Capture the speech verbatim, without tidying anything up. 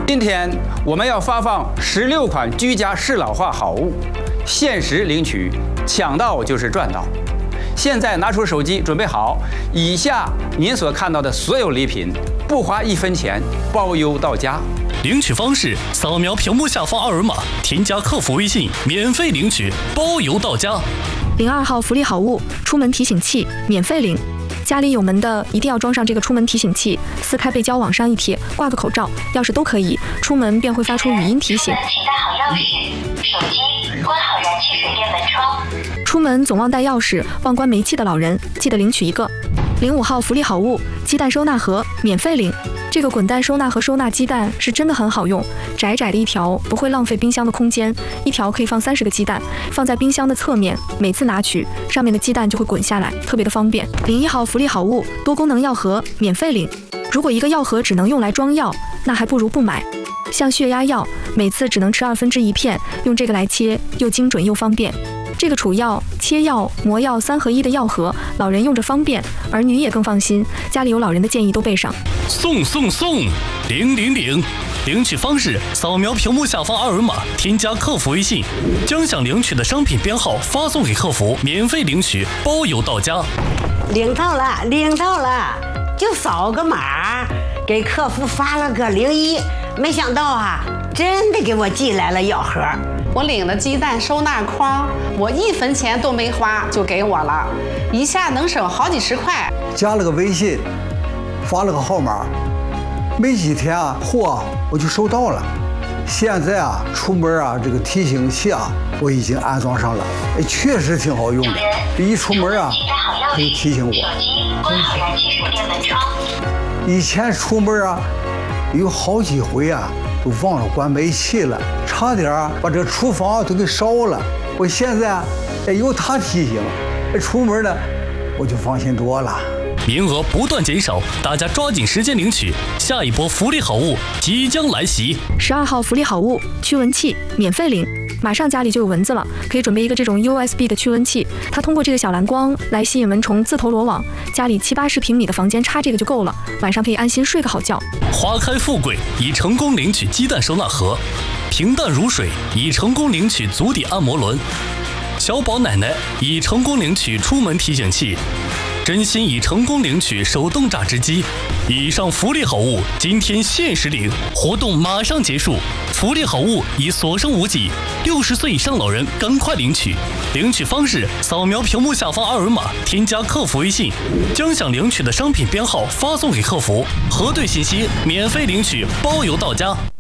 今天我们要发放十六款居家适老化好物，限时领取，抢到就是赚到。现在拿出手机准备好，以下您所看到的所有礼品，不花一分钱，包邮到家。 领取方式：扫描屏幕下方二维码，添加客服微信，免费领取，包邮到家。 零二号福利好物，出门提醒器，免费领。家里有门的一定要装上这个出门提醒器，撕开背胶往上一贴，挂个口罩、钥匙都可以，出门便会发出语音提醒。 请带好钥匙、手机，关好燃气水电门窗。 出门总忘带钥匙、忘关煤气的老人，记得领取一个。零五号福利好物，鸡蛋收纳盒，免费领。这个滚蛋收纳盒收纳鸡蛋是真的很好用，窄窄的一条不会浪费冰箱的空间，一条可以放三十个鸡蛋，放在冰箱的侧面，每次拿取上面的鸡蛋就会滚下来，特别的方便。零一号福利好物，多功能药盒，免费领。如果一个药盒只能用来装药，那还不如不买。像血压药，每次只能吃二分之一片，用这个来切，又精准又方便。这个储药、切药、磨药三合一的药盒，老人用着方便，儿女也更放心。家里有老人的建议都备上。 送送送，领领领！领取方式：扫描屏幕下方二维码，添加客服微信，将想领取的商品编号发送给客服，免费领取，包邮到家。 领到了，领到了，就扫个码，给客服发了个零一，没想到啊，真的给我寄来了药盒。 我领了鸡蛋收纳筐，我一分钱都没花就给我了，一下能省好几十块。 加了个微信，发了个号码，没几天啊，货我就收到了。现在啊，出门啊，这个提醒器啊，我已经安装上了，哎，确实挺好用的。一出门啊，可以提醒我。 手机关好燃气水电门窗。 以前出门啊，有好几回啊，都忘了关煤气了，差点啊把这个厨房都给烧了。我现在啊，哎，有它提醒，哎，出门呢，我就放心多了。 名额不断减少，大家抓紧时间领取，下一波福利好物即将来袭。 十二号福利好物，驱蚊器，免费领。马上家里就有蚊子了，可以准备一个这种 U S B 的驱蚊器，它通过这个小蓝光来吸引蚊虫自投罗网。家里七八十平米的房间插这个就够了，晚上可以安心睡个好觉。 花开富贵已成功领取鸡蛋收纳盒，平淡如水已成功领取足底按摩轮，小宝奶奶已成功领取出门提醒器，真心已成功领取手动榨汁机。以上福利好物今天限时领，活动马上结束，福利好物已所剩无几，六十岁以上老人赶快领取。领取方式：扫描屏幕下方二维码，添加客服微信，将想领取的商品编号发送给客服，核对信息，免费领取，包邮到家。